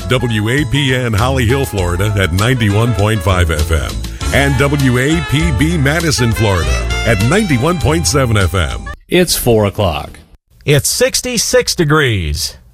WAPN Holly Hill, Florida at 91.5 FM and WAPB Madison, Florida at 91.7 FM. It's 4 o'clock. It's 66 degrees.